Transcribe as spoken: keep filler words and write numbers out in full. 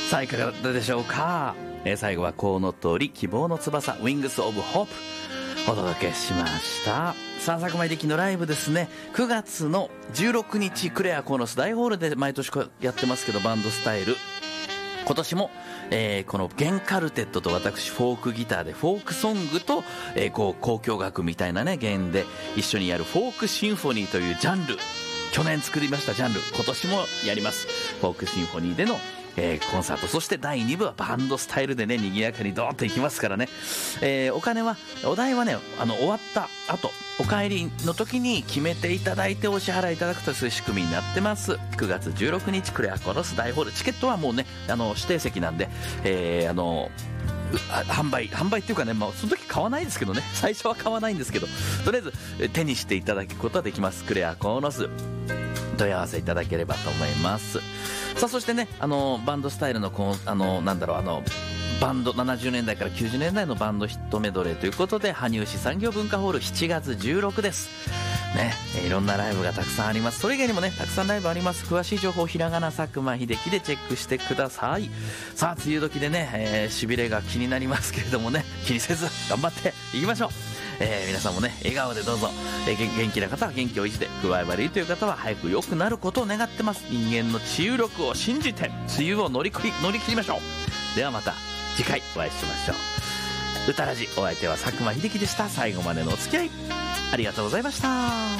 さあいかがだったでしょうか。えー、最後はコウノトリ希望の翼 Wings of Hope お届けしました。さあ佐久間秀樹のライブですね、くがつのじゅうろくにちクレアコーノス大ホールで毎年やってますけど、バンドスタイル今年も、えー、この弦カルテットと私フォークギターでフォークソングと、えー、こう交響楽みたいなね弦で一緒にやるフォークシンフォニーというジャンル、去年作りましたジャンル今年もやります。フォークシンフォニーでの、えー、コンサート、そしてだいにぶはバンドスタイルでね賑やかにドーンといきますからね、えー、お金はお代はねあの終わった後お帰りの時に決めていただいてお支払いいただくという仕組みになってます。くがつじゅうろくにちクレアコロス大ホール、チケットはもうねあの指定席なんで、えー、あの販売販売っていうかね、まあ、その時買わないですけどね、最初は買わないんですけど、とりあえず手にしていただくことはできます。クレアコロス問い合わせいただければと思います。さあそしてねあのバンドスタイルのこうあのなんだろうあのバンドななじゅうねんだいからきゅうじゅうねんだいのバンドヒットメドレーということで、羽生市産業文化ホールしちがつじゅうろくですね、いろんなライブがたくさんあります。それ以外にもねたくさんライブあります。詳しい情報ひらがな佐久間秀樹でチェックしてください。さあ梅雨時でね、えー、しびれが気になりますけれどもね、気にせず頑張っていきましょう。えー、皆さんもね笑顔でどうぞ、えー、元気な方は元気を維持で、具合悪いという方は早く良くなることを願ってます。人間の治癒力を信じて梅雨を乗り切り乗り切りましょう。ではまた次回お会いしましょう。うたらじお相手は佐久間秀樹でした。最後までのお付き合いありがとうございました。